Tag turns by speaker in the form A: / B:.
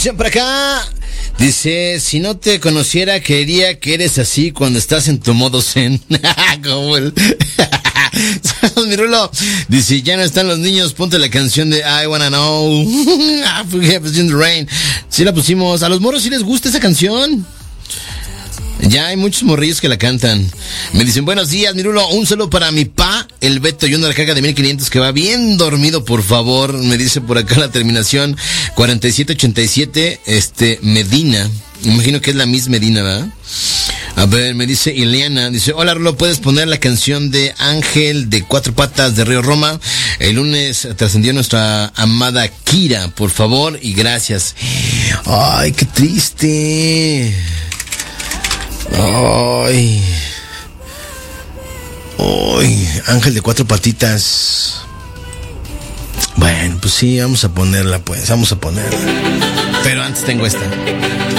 A: Dice por acá, dice, si no te conociera, creería que eres así cuando estás en tu modo zen. Como el... Mi Rulo dice, ya no están los niños, ponte la canción de I Wanna Know. In the Rain. Sí la pusimos. A los morros sí les gusta esa canción. Ya hay muchos morrillos que la cantan. Me dicen, buenos días, Mirulo, un saludo para mi pa, el Beto, y una carga de 1500 que va bien dormido, por favor. Me dice por acá la terminación 4787, Medina. Imagino que es la Miss Medina, ¿verdad? A ver, me dice Ileana, dice, hola Rulo, ¿puedes poner la canción de Ángel de Cuatro Patas de Río Roma? El lunes trascendió nuestra amada Kira, por favor, y gracias. Ay, qué triste. Ay, Ángel de Cuatro Patitas. Bueno, pues sí, vamos a ponerla. Pero antes tengo esta.